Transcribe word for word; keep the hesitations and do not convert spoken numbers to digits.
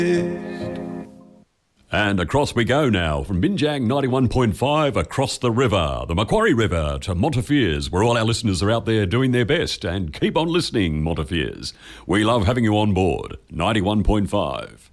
And across we go now, from Binjang ninety-one point five across the river, the Macquarie River, to Montefiores, where all our listeners are out there doing their best. And keep on listening, Montefiores. We love having you on board. ninety-one point five.